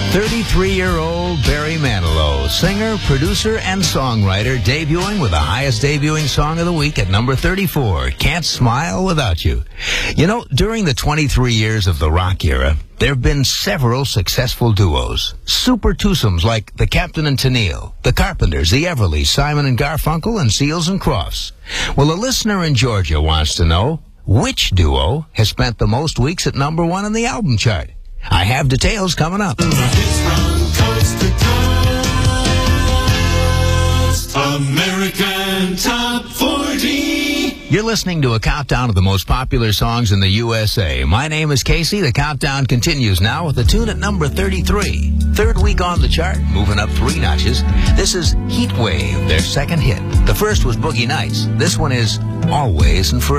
33-year-old Barry Manilow, singer, producer, and songwriter, debuting with the highest debuting song of the week at number 34, Can't Smile Without You. You know, during the 23 years of the rock era, there have been several successful duos. Super twosomes like the Captain and Tennille, the Carpenters, the Everlys, Simon and Garfunkel, and Seals and Crofts. Well, a listener in Georgia wants to know which duo has spent the most weeks at number 1 on the album chart. I have details coming up. It's from coast to coast, American Top 40. You're listening to a countdown of the most popular songs in the USA. My name is Casey. The countdown continues now with the tune at number 33. Third week on the chart, moving up 3 notches. This is Heat Wave, their second hit. The first was Boogie Nights. This one is Always and Forever.